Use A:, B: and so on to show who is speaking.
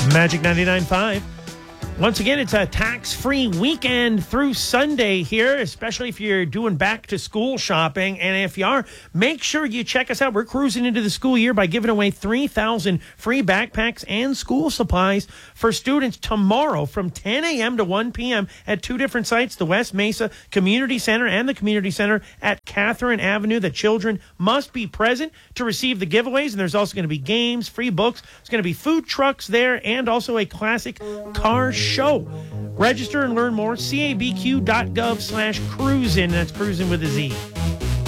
A: Magic 99.5. Once again, it's a tax-free weekend through Sunday here, especially if you're doing back-to-school shopping. And if you are, make sure you check us out. We're cruising into the school year by giving away 3,000 free backpacks and school supplies for students tomorrow from 10 a.m. to 1 p.m. at two different sites, the West Mesa Community Center and the Community Center at Catherine Avenue. The children must be present to receive the giveaways, and there's also going to be games, free books. There's going to be food trucks there and also a classic car show. Register and learn more, cabq.gov/cruisin'. That's cruising with a Z.